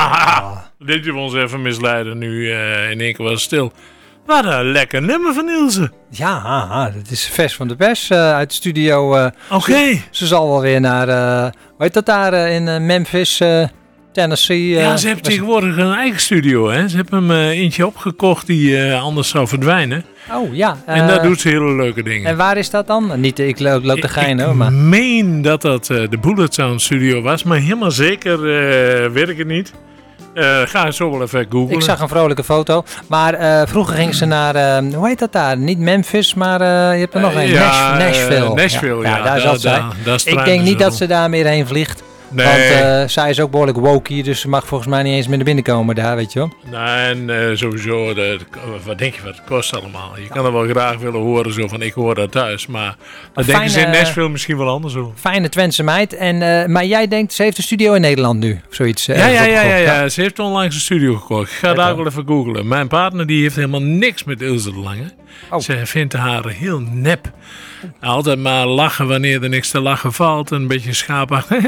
Dit hebben we ons even misleiden. Nu in één keer was het stil. Wat een lekker nummer van Ilse. Ja, dat is vers van de pers uit de studio. Oké. Ze zal wel weer naar, hoe heet dat daar in Memphis, Tennessee. Ja, ze hebben tegenwoordig een eigen studio. Hè? Ze hebben hem eentje opgekocht die anders zou verdwijnen. Oh ja. En daar doet ze hele leuke dingen. En waar is dat dan? Niet, ik loop te gein hoor. Maar Ik meen dat de Bullet Sound Studio was, maar helemaal zeker weet ik het niet. Ga zo wel even googlen. ik zag een vrolijke foto. Maar vroeger gingen ze naar, hoe heet dat daar? Niet Memphis, maar je hebt er nog een. Nashville. Nashville, ja. Daar zat zij. Ik denk niet dat ze daar meer heen vliegt. Nee. Want zij is ook behoorlijk woke, dus ze mag volgens mij niet eens meer naar binnen komen daar, weet je wel. Nee, en sowieso, wat denk je wat het kost allemaal? Je kan er wel graag willen horen, zo van ik hoor dat thuis. Maar dan denken ze in Nashville misschien wel anders over. Fijne Twentse meid. Maar jij denkt, ze heeft een studio in Nederland nu, of zoiets. Ja. Ze heeft onlangs een studio gekocht. Ik ga daar wel even googlen. Mijn partner die heeft helemaal niks met Ilse de Lange. Oh. Ze vindt haar heel nep. Altijd maar lachen wanneer er niks te lachen valt. Een beetje schaapachtig.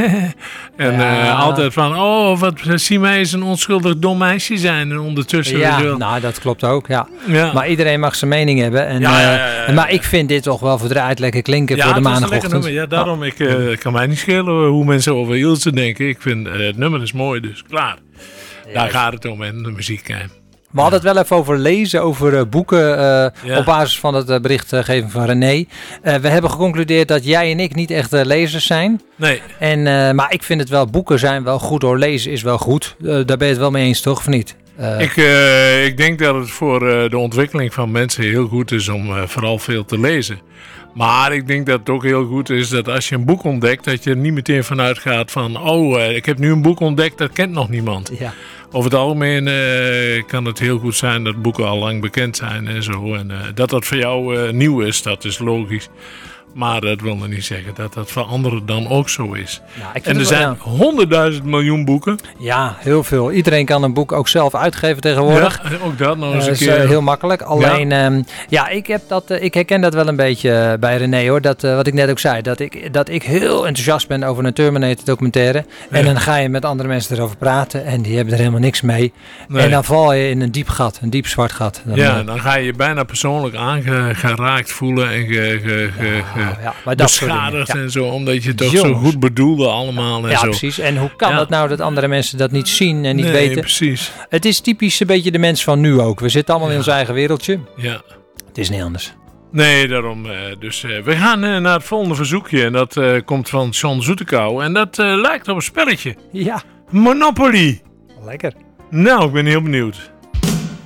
En altijd van, wat zie mij eens een onschuldig dom meisje zijn. En ondertussen... Nou dat klopt ook, ja. Maar iedereen mag zijn mening hebben. Maar ik vind dit toch wel verdraaid lekker klinken voor de maandagochtend. Ja, daarom, ik kan mij niet schelen hoe mensen over Ilse denken. Ik vind, het nummer is mooi, dus klaar. Daar gaat het om en de muziek. We hadden het wel even over lezen, over boeken, op basis van het berichtgeving van René. We hebben geconcludeerd dat jij en ik niet echt lezers zijn. Nee. Maar ik vind het wel, boeken zijn wel goed hoor, lezen is wel goed. Daar ben je het wel mee eens toch, of niet? Ik denk dat het voor de ontwikkeling van mensen heel goed is om vooral veel te lezen. Maar ik denk dat het ook heel goed is dat als je een boek ontdekt, dat je er niet meteen vanuit gaat van, ik heb nu een boek ontdekt, dat kent nog niemand. Ja. Over het algemeen kan het heel goed zijn dat boeken al lang bekend zijn en zo. En dat voor jou nieuw is, dat is logisch. Maar dat wil nog niet zeggen dat dat voor anderen dan ook zo is. Ja, en er zijn 100.000 miljoen boeken. Ja, heel veel. Iedereen kan een boek ook zelf uitgeven tegenwoordig. Ja, ook dat nog eens een keer. Dat is heel makkelijk. Alleen, ik herken dat wel een beetje bij René hoor. Wat ik net ook zei. Dat ik heel enthousiast ben over een Terminator documentaire. En dan ga je met andere mensen erover praten. En die hebben er helemaal niks mee. Nee. En dan val je in een diep gat. Een diep zwart gat. Dan ga je je bijna persoonlijk aangeraakt voelen. En beschadigd en zo, omdat je het toch zo goed bedoelde allemaal en zo. Ja, precies. En hoe kan het nou dat andere mensen dat niet zien en niet weten? Precies. Het is typisch een beetje de mens van nu ook. We zitten allemaal in ons eigen wereldje. Ja. Het is niet anders. Nee, daarom. Dus we gaan naar het volgende verzoekje. En dat komt van John Zoetekou. En dat lijkt op een spelletje. Ja. Monopoly. Lekker. Nou, ik ben heel benieuwd.